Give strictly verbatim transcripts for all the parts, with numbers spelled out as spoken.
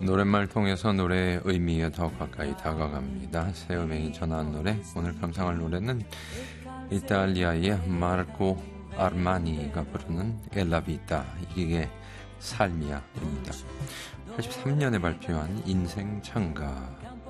노랫말 통해서 노래의 의미에 더 가까이 다가갑니다. 새음행이 전한 노래, 오늘 감상할 노래는 이탈리아의 마르코 아르마니가 부르는 엘라비타, 이게 삶이야입니다. 팔십삼 년에 발표한 인생 찬가.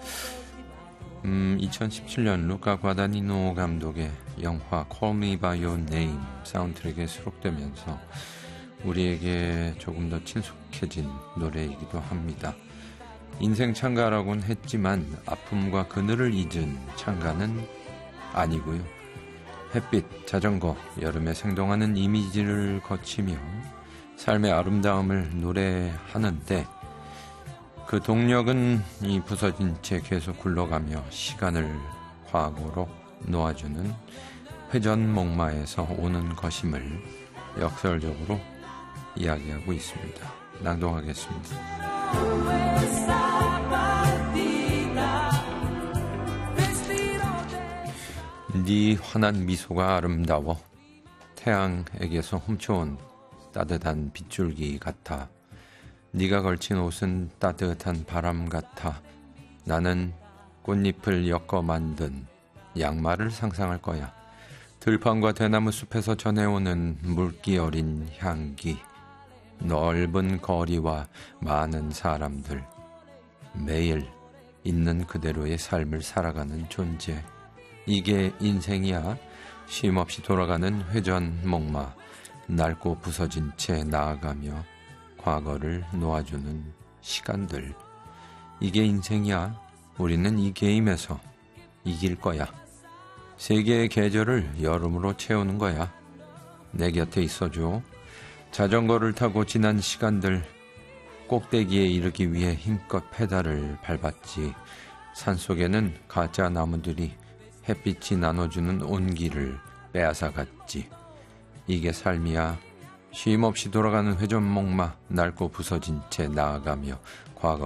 음, 이천십칠 년 루카 과다니노 감독의 영화 Call Me By Your Name 사운드트랙에 수록되면서 우리에게 조금 더 친숙해진 노래이기도 합니다. 인생 찬가라고는 했지만 아픔과 그늘을 잊은 찬가는 아니고요. 햇빛, 자전거, 여름에 생동하는 이미지를 거치며 삶의 아름다움을 노래하는데 그 동력은 이 부서진 채 계속 굴러가며 시간을 과거로 놓아주는 회전목마에서 오는 것임을 역설적으로 이야기하고 있습니다. 낭독하겠습니다. 네 환한 미소가 아름다워 태양에게서 훔쳐온 따뜻한 빗줄기 같아. 네가 걸친 옷은 따뜻한 바람 같아. 나는 꽃잎을 엮어 만든 양말을 상상할 거야. 들판과 대나무 숲에서 전해오는 물기 어린 향기. 넓은 거리와 많은 사람들. 매일 있는 그대로의 삶을 살아가는 존재. 이게 인생이야. 쉼없이 돌아가는 회전목마. 낡고 부서진 채 나아가며 과거를 놓아주는 시간들. 이게 인생이야. 우리는 이 게임에서 이길 거야. 세계의 계절을 여름으로 채우는 거야. 내 곁에 있어줘. 자전거를 타고 지난 시간들. 꼭대기에 이르기 위해 힘껏 페달을 밟았지. 산속에는 가짜 나무들이 햇빛이 나눠주는 온기를 빼앗아갔지. 이게 삶이야. 쉼없이 돌아가는 회전목마. 낡고 부서진 채 나아가며 과거